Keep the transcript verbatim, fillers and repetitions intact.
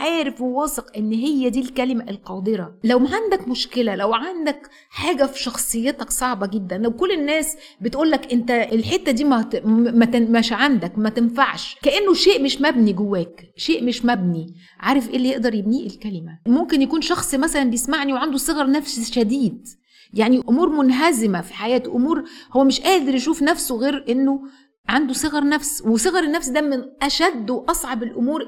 عارف وواثق ان هي دي الكلمة القادرة. لو ما عندك مشكلة، لو عندك حاجة في شخصيتك صعبة جدا، لو كل الناس بتقولك انت الحتة دي ما مش عندك، ما تنفعش، كأنه شيء مش مبني جواك، شيء مش مبني، عارف ايه اللي يقدر يبنيه؟ الكلمة. ممكن يكون شخص مثلا بيسمعني وعنده صغر نفس شديد، يعني امور منهزمة في حياته، امور هو مش قادر يشوف نفسه غير انه عنده صغر نفس، وصغر النفس ده من اشد واصعب الامور